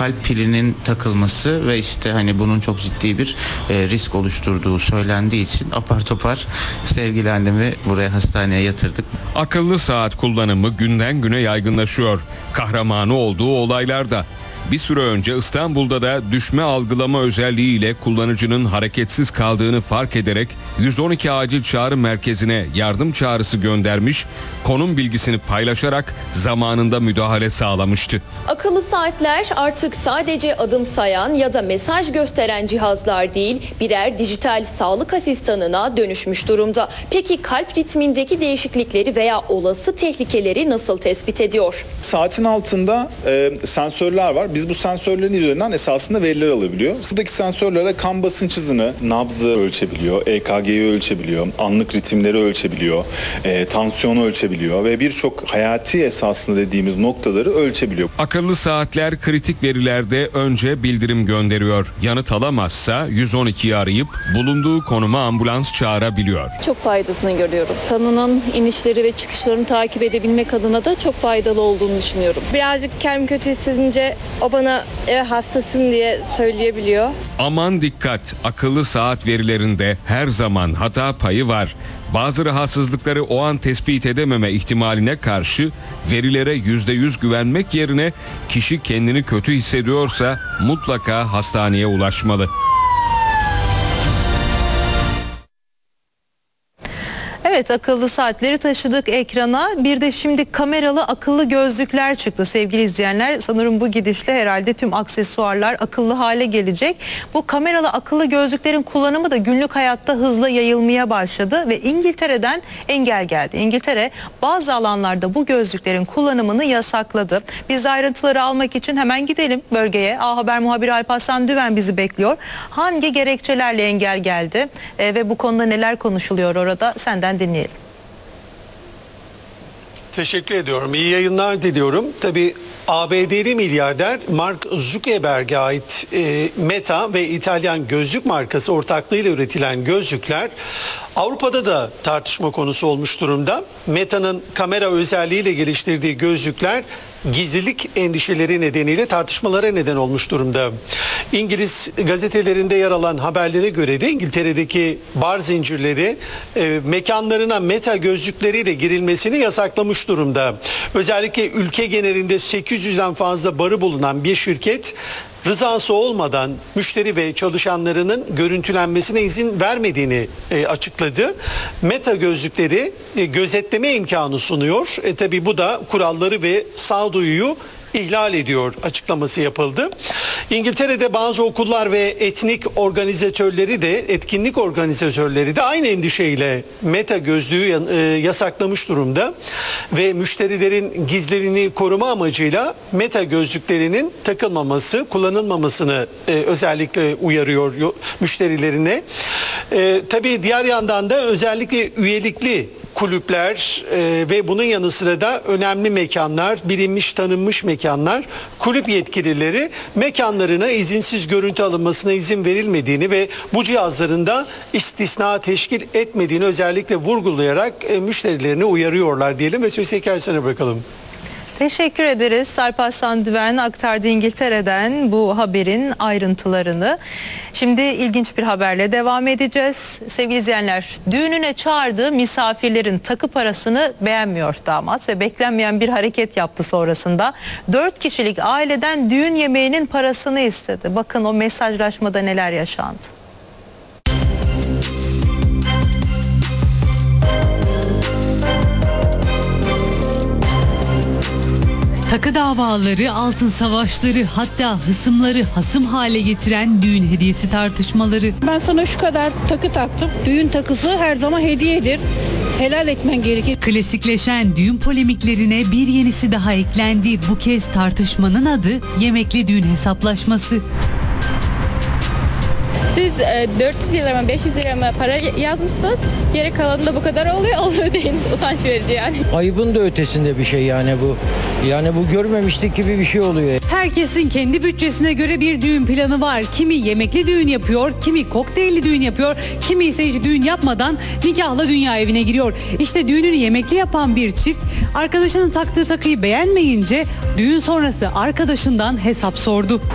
kalp pilinin takılması ve işte hani bunun çok ciddi bir risk oluşturduğu söylendiği için apar topar sevgili annemi buraya hastaneye yatırdık. Akıllı saat kullanımı günden güne yaygınlaşıyor. Kahramanı olduğu olaylarda. Bir süre önce İstanbul'da da düşme algılama özelliğiyle kullanıcının hareketsiz kaldığını fark ederek 112 acil çağrı merkezine yardım çağrısı göndermiş, konum bilgisini paylaşarak zamanında müdahale sağlamıştı. Akıllı saatler artık sadece adım sayan ya da mesaj gösteren cihazlar değil, birer dijital sağlık asistanına dönüşmüş durumda. Peki kalp ritmindeki değişiklikleri veya olası tehlikeleri nasıl tespit ediyor? Saatin altında sensörler var. Biz bu sensörlerin üzerinden esasında veriler alabiliyor. Buradaki sensörlere kan basınç hızını, nabzı ölçebiliyor, EKG'yi ölçebiliyor, anlık ritimleri ölçebiliyor, tansiyonu ölçebiliyor ve birçok hayati esasında dediğimiz noktaları ölçebiliyor. Akıllı saatler kritik verilerde önce bildirim gönderiyor. Yanıt alamazsa 112'yi arayıp bulunduğu konuma ambulans çağırabiliyor. Çok faydasını görüyorum. Kanının inişleri ve çıkışlarını takip edebilmek adına da çok faydalı olduğunu düşünüyorum. Birazcık kendimi kötü hissedince o bana hastasın diye söyleyebiliyor. Aman dikkat, akıllı saat verilerinde her zaman hata payı var. Bazı rahatsızlıkları o an tespit edememe ihtimaline karşı verilere %100 güvenmek yerine kişi kendini kötü hissediyorsa mutlaka hastaneye ulaşmalı. Evet, akıllı saatleri taşıdık ekrana. Bir de şimdi kameralı akıllı gözlükler çıktı sevgili izleyenler. Sanırım bu gidişle herhalde tüm aksesuarlar akıllı hale gelecek. Bu kameralı akıllı gözlüklerin kullanımı da günlük hayatta hızla yayılmaya başladı ve İngiltere'den engel geldi. İngiltere bazı alanlarda bu gözlüklerin kullanımını yasakladı. Biz de ayrıntıları almak için hemen gidelim bölgeye. A Haber muhabiri Alparslan Düven bizi bekliyor. Hangi gerekçelerle engel geldi ve bu konuda neler konuşuluyor orada, senden dinleyelim. Teşekkür ediyorum. İyi yayınlar diliyorum. Tabii ABD'li milyarder Mark Zuckerberg'e ait Meta ve İtalyan gözlük markası ortaklığıyla üretilen gözlükler Avrupa'da da tartışma konusu olmuş durumda. Meta'nın kamera özelliğiyle geliştirdiği gözlükler gizlilik endişeleri nedeniyle tartışmalara neden olmuş durumda. İngiliz gazetelerinde yer alan haberlere göre de İngiltere'deki bar zincirleri mekanlarına Meta gözlükleriyle girilmesini yasaklamış durumda. Özellikle ülke genelinde 800'den fazla barı bulunan bir şirket rızası olmadan müşteri ve çalışanlarının görüntülenmesine izin vermediğini açıkladı. Meta gözlükleri gözetleme imkanı sunuyor. Tabii bu da kuralları ve sağduyuyu ihlal ediyor açıklaması yapıldı. İngiltere'de bazı okullar ve etkinlik organizatörleri de aynı endişeyle Meta gözlüğü yasaklamış durumda ve müşterilerin gizliliğini koruma amacıyla Meta gözlüklerinin takılmaması, kullanılmamasını özellikle uyarıyor müşterilerine. Tabii diğer yandan da özellikle üyelikli kulüpler ve bunun yanı sıra da önemli mekanlar, bilinmiş tanınmış mekanlar, kulüp yetkilileri mekanlarına izinsiz görüntü alınmasına izin verilmediğini ve bu cihazların da istisna teşkil etmediğini özellikle vurgulayarak müşterilerini uyarıyorlar diyelim ve sözü tekrar sana bırakalım. Teşekkür ederiz. Alparslan Düven aktardı İngiltere'den bu haberin ayrıntılarını. Şimdi ilginç bir haberle devam edeceğiz. Sevgili izleyenler, düğününe çağırdığı misafirlerin takı parasını beğenmiyor damat ve beklenmeyen bir hareket yaptı sonrasında. 4 kişilik aileden düğün yemeğinin parasını istedi. Bakın o mesajlaşmada neler yaşandı. Takı davaları, altın savaşları, hatta hısımları hasım hale getiren düğün hediyesi tartışmaları. Ben sana şu kadar takı taktım. Düğün takısı her zaman hediyedir. Helal etmen gerekir. Klasikleşen düğün polemiklerine bir yenisi daha eklendi. Bu kez tartışmanın adı yemekli düğün hesaplaşması. Siz 400 lira mı 500 lira mı para yazmışsınız. Geri kalanı da bu kadar oluyor deyin. Utanç verici yani. Ayıbın da ötesinde bir şey yani bu. Yani bu görmemişlik gibi bir şey oluyor. Herkesin kendi bütçesine göre bir düğün planı var. Kimi yemekli düğün yapıyor, kimi kokteylli düğün yapıyor, kimi ise hiç düğün yapmadan nikahla dünya evine giriyor. İşte düğününü yemekli yapan bir çift arkadaşının taktığı takıyı beğenmeyince düğün sonrası arkadaşından hesap sordu.